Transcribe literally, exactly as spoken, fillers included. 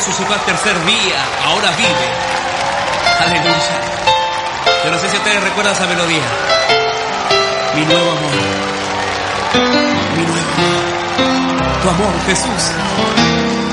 resucitó al tercer día, ahora vive. Aleluya. Yo no sé si ustedes recuerdan esa melodía. Mi nuevo amor, mi nuevo amor, tu amor, Jesús.